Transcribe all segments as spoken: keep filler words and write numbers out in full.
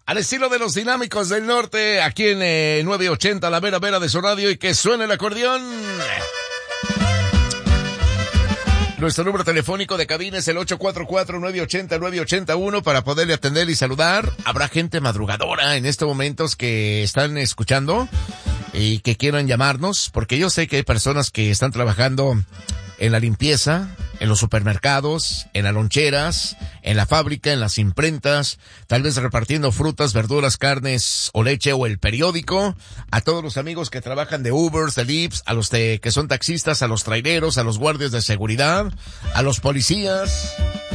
Al estilo de los Dinámicos del Norte, aquí en eh, nueve ochenta, la vera vera de su radio, y que suene el acordeón. Nuestro número telefónico de cabina es el ocho cuatro cuatro, nueve ocho cero, nueve ocho uno para poderle atender y saludar. Habrá gente madrugadora en estos momentos que están escuchando y que quieran llamarnos, porque yo sé que hay personas que están trabajando en la limpieza, en los supermercados, en las loncheras, en la fábrica, en las imprentas, tal vez repartiendo frutas, verduras, carnes o leche o el periódico, a todos los amigos que trabajan de Ubers, de Lyfts, a los de, que son taxistas, a los traileros, a los guardias de seguridad, a los policías.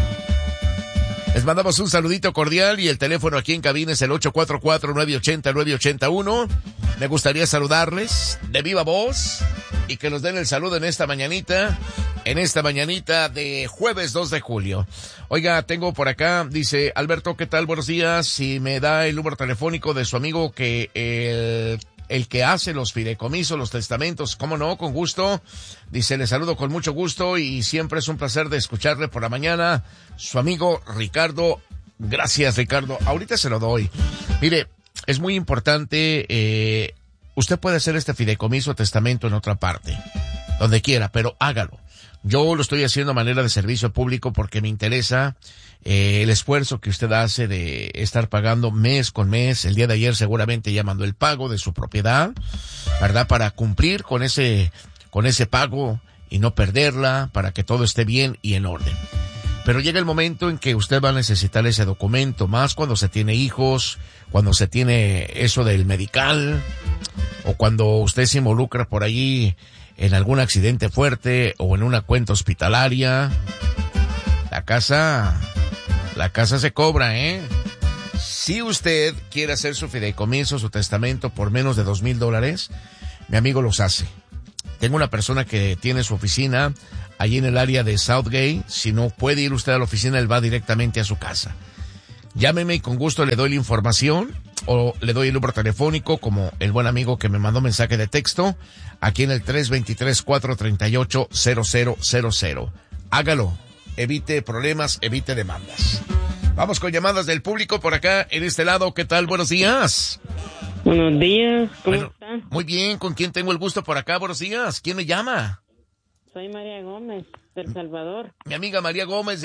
Les mandamos un saludito cordial y el teléfono aquí en cabina es el ocho cuatro cuatro, nueve ocho cero, nueve ocho uno. Me gustaría saludarles de viva voz y que nos den el saludo en esta mañanita, en esta mañanita de jueves dos de julio. Oiga, tengo por acá, dice Alberto, ¿qué tal? Buenos días. Si me da el número telefónico de su amigo que el... el que hace los fideicomisos, los testamentos, cómo no, con gusto. Dice, le saludo con mucho gusto y siempre es un placer de escucharle por la mañana. Su amigo Ricardo. Gracias, Ricardo. Ahorita se lo doy. Mire, es muy importante, eh, usted puede hacer este fideicomiso o testamento en otra parte, donde quiera, pero hágalo. Yo lo estoy haciendo a manera de servicio público porque me interesa eh, el esfuerzo que usted hace de estar pagando mes con mes. El día de ayer seguramente ya mandó el pago de su propiedad, ¿verdad? Para cumplir con ese, con ese pago y no perderla, para que todo esté bien y en orden. Pero llega el momento en que usted va a necesitar ese documento, más cuando se tiene hijos, cuando se tiene eso del medical, o cuando usted se involucra por allí en algún accidente fuerte o en una cuenta hospitalaria. La casa, la casa se cobra, ¿eh? Si usted quiere hacer su fideicomiso, su testamento por menos de dos mil dólares, mi amigo los hace. Tengo una persona que tiene su oficina allí en el área de Southgate. Si no puede ir usted a la oficina, él va directamente a su casa. Llámeme y con gusto le doy la información o le doy el número telefónico, como el buen amigo que me mandó mensaje de texto, aquí en el tres dos tres, cuatro tres ocho, cero cero cero cero. Hágalo, evite problemas, evite demandas. Vamos con llamadas del público por acá, en este lado. ¿Qué tal? Buenos días. Buenos días, ¿cómo bueno, están? Muy bien, ¿con quién tengo el gusto por acá? Buenos días, ¿quién me llama? Soy María Gómez, del Salvador. Mi amiga María Gómez.